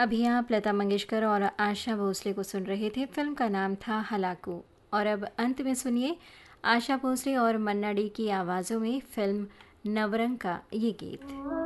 अभी आप लता मंगेशकर और आशा भोसले को सुन रहे थे। फिल्म का नाम था हलाकू। और अब अंत में सुनिए आशा भोसले और मन्ना डे की आवाज़ों में फिल्म नवरंग का ये गीत।